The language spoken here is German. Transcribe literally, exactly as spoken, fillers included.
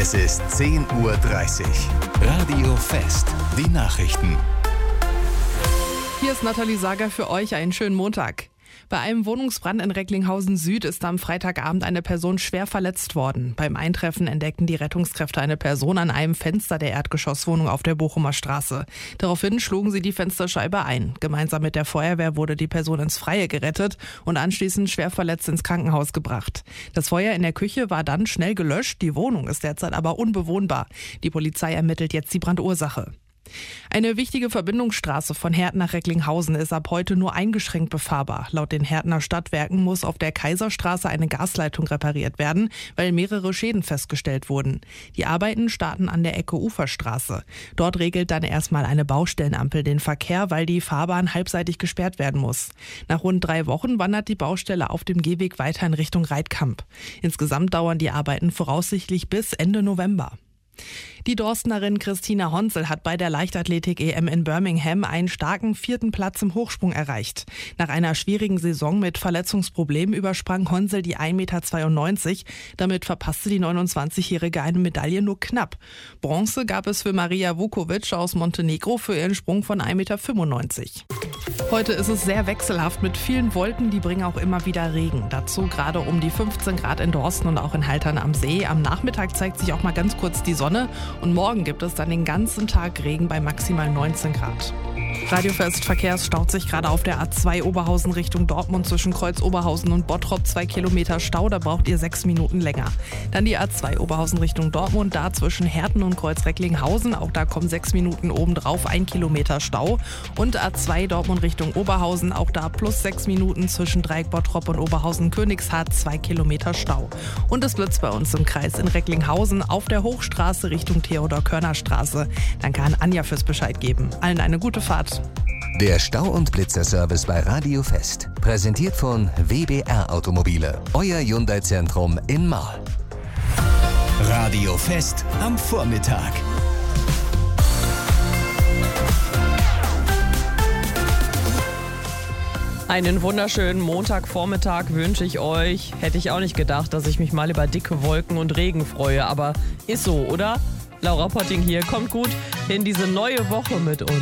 Es ist zehn Uhr dreißig. Radio Fest. Die Nachrichten. Hier ist Nathalie Sager für euch. Einen schönen Montag. Bei einem Wohnungsbrand in Recklinghausen Süd ist am Freitagabend eine Person schwer verletzt worden. Beim Eintreffen entdeckten die Rettungskräfte eine Person an einem Fenster der Erdgeschosswohnung auf der Bochumer Straße. Daraufhin schlugen sie die Fensterscheibe ein. Gemeinsam mit der Feuerwehr wurde die Person ins Freie gerettet und anschließend schwer verletzt ins Krankenhaus gebracht. Das Feuer in der Küche war dann schnell gelöscht. Die Wohnung ist derzeit aber unbewohnbar. Die Polizei ermittelt jetzt die Brandursache. Eine wichtige Verbindungsstraße von Herten nach Recklinghausen ist ab heute nur eingeschränkt befahrbar. Laut den Hertener Stadtwerken muss auf der Kaiserstraße eine Gasleitung repariert werden, weil mehrere Schäden festgestellt wurden. Die Arbeiten starten an der Ecke Uferstraße. Dort regelt dann erstmal eine Baustellenampel den Verkehr, weil die Fahrbahn halbseitig gesperrt werden muss. Nach rund drei Wochen wandert die Baustelle auf dem Gehweg weiter in Richtung Reitkamp. Insgesamt dauern die Arbeiten voraussichtlich bis Ende November. Die Dorstnerin Christina Honsel hat bei der Leichtathletik-E M in Birmingham einen starken vierten Platz im Hochsprung erreicht. Nach einer schwierigen Saison mit Verletzungsproblemen übersprang Honsel die ein Komma zweiundneunzig Meter. Damit verpasste die neunundzwanzigjährige eine Medaille nur knapp. Bronze gab es für Maria Vukovic aus Montenegro für ihren Sprung von ein Komma fünfundneunzig Meter. Heute ist es sehr wechselhaft mit vielen Wolken, die bringen auch immer wieder Regen. Dazu gerade um die fünfzehn Grad in Dorsten und auch in Haltern am See. Am Nachmittag zeigt sich auch mal ganz kurz die Sonne und morgen gibt es dann den ganzen Tag Regen bei maximal neunzehn Grad. Radiofest Verkehrs staut sich gerade auf der A zwei Oberhausen Richtung Dortmund zwischen Kreuz Oberhausen und Bottrop zwei Kilometer Stau, da braucht ihr sechs Minuten länger. Dann die A zwei Oberhausen Richtung Dortmund, da zwischen Herten und Kreuz Recklinghausen, auch da kommen sechs Minuten obendrauf, ein Kilometer Stau. Und A zwei Dortmund Richtung Oberhausen, auch da plus sechs Minuten zwischen Dreieck Bottrop und Oberhausen Königshardt, zwei Kilometer Stau. Und es blitzt bei uns im Kreis in Recklinghausen auf der Hochstraße Richtung Theodor-Körner-Straße. Danke an Anja fürs Bescheid geben. Allen eine gute Fahrt. Der Stau- und Blitzerservice bei Radio Fest. Präsentiert von W B R Automobile. Euer Hyundai-Zentrum in Marl. Radio Fest am Vormittag. Einen wunderschönen Montagvormittag wünsche ich euch. Hätte ich auch nicht gedacht, dass ich mich mal über dicke Wolken und Regen freue, aber ist so, oder? Laura Potting hier, kommt gut in diese neue Woche mit uns.